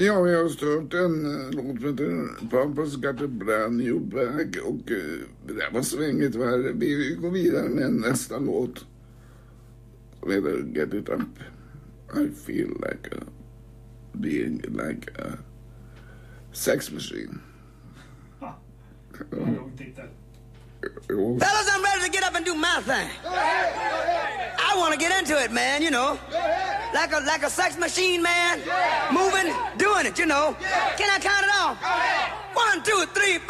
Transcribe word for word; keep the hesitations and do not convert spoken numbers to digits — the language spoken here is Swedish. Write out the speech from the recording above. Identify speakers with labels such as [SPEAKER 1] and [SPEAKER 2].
[SPEAKER 1] Ja, jag har stört en uh, låt som heter Papa's got a brand new bag och uh, det där var svängigt värre. Vi går vidare med nästa låt som heter Get It Up. I feel like a being like a sex machine.
[SPEAKER 2] Ha. Lång titel.
[SPEAKER 3] Fellas, I'm ready to get up and do my thing. I want to get into it, man, you know. Like a like a sex machine, man. Moving, doing it, you know. Can I count it off? One, two, three, four.